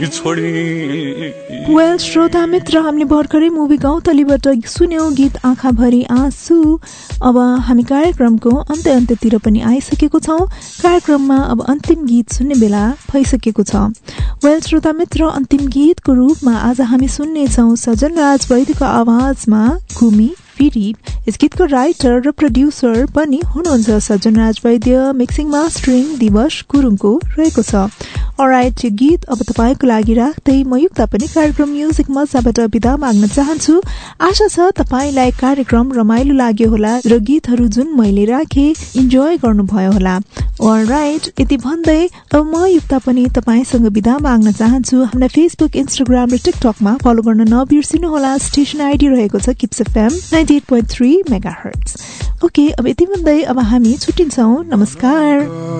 Well श्रोता मित्र, हामीले भर्खरै मुभी गौँथलीबाट सुन्यौं गीत आँखाभरि आँसु। अब हामी कार्यक्रमको अन्त्यतिर पनि आइसकेको छौं। कार्यक्रममा अब अन्तिम गीत सुन्ने बेला भइसकेको छ। वेल श्रोता मित्र, अन्तिम गीतको रूपमा आज हामी सुन्नेछौं सजन राज वैद्यको आवाजमा घुमी फिरी। यस गीतको राइटर र प्रोड्युसर पनि हुनुहुन्छ सजन राज वैद्य, मिक्सिङ मास्टरिङ दिवस गुरुङको रहेको छ। अलराइट, यो गीत अब तपाईको लागि राख्दै म युक्ता पनि कार्यक्रम म्युजिक मजाबाट बिदा माग्न चाहन्छु। आशा छ तपाईलाई कार्यक्रम रमाइलो लाग्यो होला र गीतहरू जुन मैले राखे इन्जोय गर्नुभयो होला। अलराइट, यति भन्दै अब म युक्ता पनि तपाईसँग बिदा माग्न चाहन्छु। हामीलाई फेसबुक, इन्स्टाग्राम र टिकटकमा फलो गर्न नबिर्सिनु होला। स्टेसन आइडी रहेको छ किप्स एफएम 98.3 मेगाहर्ट्ज। ओके, अब यति भन्दै अब हामी छुट्टिन्छौं। नमस्कार।